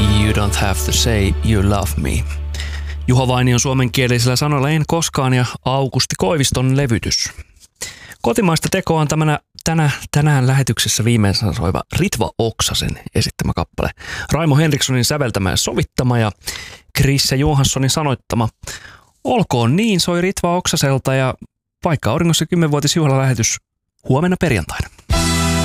You don't have to say you love me. Juho Vainion suomenkielisillä sanoilla En koskaan ja Aukusti Koiviston levytys. Kotimaista tekoa on tänään lähetyksessä viimeisen soiva Ritva Oksasen esittämä kappale. Raimo Henrikssonin säveltämä ja sovittama ja Krisse Johanssonin sanoittama. Olkoon niin, soi Ritva Oksaselta ja vaikka auringossa 10-vuotisjuhlalähetys huomenna perjantaina.